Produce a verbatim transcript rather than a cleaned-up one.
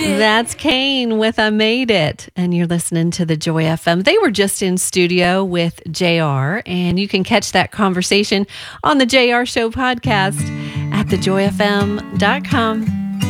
made it. That's Kane with I Made It. And you're listening to the Joy F M. They were just in studio with J R, and you can catch that conversation on the J R Show podcast at the joy f m dot com.